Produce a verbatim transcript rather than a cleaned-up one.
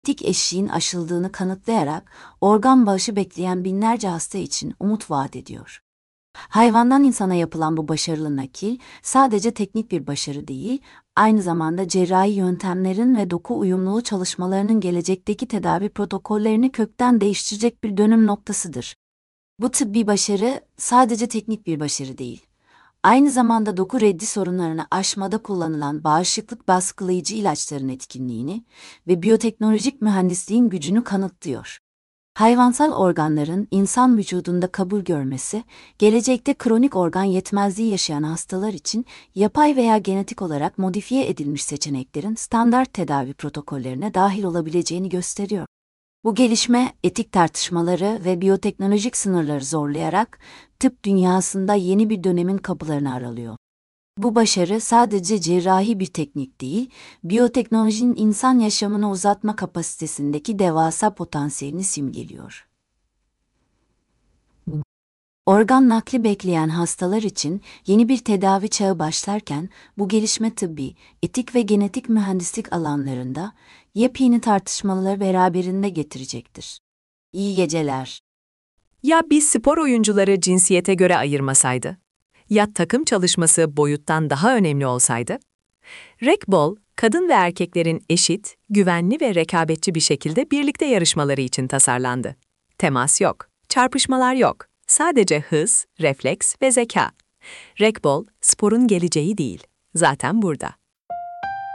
genetik eşiğin aşıldığını kanıtlayarak organ bağışı bekleyen binlerce hasta için umut vaat ediyor. Hayvandan insana yapılan bu başarılı nakil sadece teknik bir başarı değil, aynı zamanda cerrahi yöntemlerin ve doku uyumluluğu çalışmalarının gelecekteki tedavi protokollerini kökten değiştirecek bir dönüm noktasıdır. Bu tıbbi başarı sadece teknik bir başarı değil. Aynı zamanda doku reddi sorunlarını aşmada kullanılan bağışıklık baskılayıcı ilaçların etkinliğini ve biyoteknolojik mühendisliğin gücünü kanıtlıyor. Hayvansal organların insan vücudunda kabul görmesi, gelecekte kronik organ yetmezliği yaşayan hastalar için yapay veya genetik olarak modifiye edilmiş seçeneklerin standart tedavi protokollerine dahil olabileceğini gösteriyor. Bu gelişme, etik tartışmaları ve biyoteknolojik sınırları zorlayarak tıp dünyasında yeni bir dönemin kapılarını aralıyor. Bu başarı sadece cerrahi bir teknik değil, biyoteknolojinin insan yaşamını uzatma kapasitesindeki devasa potansiyelini simgeliyor. Organ nakli bekleyen hastalar için yeni bir tedavi çağı başlarken, bu gelişme tıbbi, etik ve genetik mühendislik alanlarında yepyeni tartışmaları beraberinde getirecektir. İyi geceler. Ya biz spor oyuncuları cinsiyete göre ayırmasaydı? Ya takım çalışması boyuttan daha önemli olsaydı? Rec-Ball, kadın ve erkeklerin eşit, güvenli ve rekabetçi bir şekilde birlikte yarışmaları için tasarlandı. Temas yok, çarpışmalar yok. Sadece hız, refleks ve zeka. Rec-Ball, sporun geleceği değil, zaten burada.